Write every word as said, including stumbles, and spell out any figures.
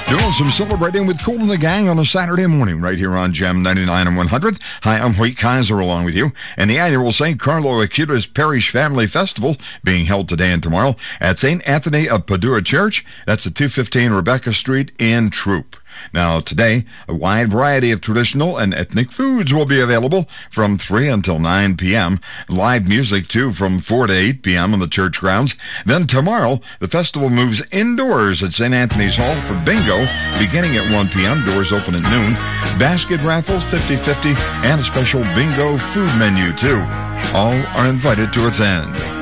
Doing some celebrating with Cool and the Gang on a Saturday morning right here on Gem ninety-nine and one hundred. Hi, I'm Hoyt Kaiser along with you. And the annual Saint Carlo Acutis Parish Family Festival being held today and tomorrow at Saint Anthony of Padua Church. That's at two fifteen Rebecca Street in Troop. Now, today, a wide variety of traditional and ethnic foods will be available from three until nine p.m. Live music, too, from four to eight p.m. on the church grounds. Then tomorrow, the festival moves indoors at Saint Anthony's Hall for bingo, beginning at one p.m. Doors open at noon. Basket raffles, fifty-fifty, and a special bingo food menu, too. All are invited to attend.